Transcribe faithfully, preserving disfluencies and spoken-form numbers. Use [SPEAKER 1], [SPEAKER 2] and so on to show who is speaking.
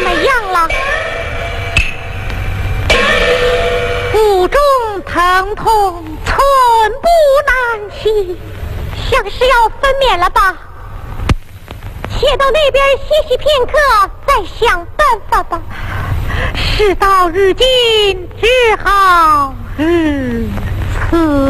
[SPEAKER 1] 怎么样了？腹中疼痛，寸步难行，像是要分娩了吧？且到那边歇息片刻，再想办法吧。事到如今，只好如此。